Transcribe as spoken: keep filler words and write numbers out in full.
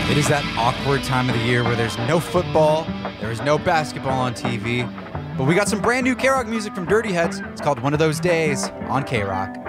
It is that awkward time of the year where there's no football, there is no basketball on T V, but we got some brand new K-Rock music from Dirty Heads. It's called One of Those Days on K-Rock.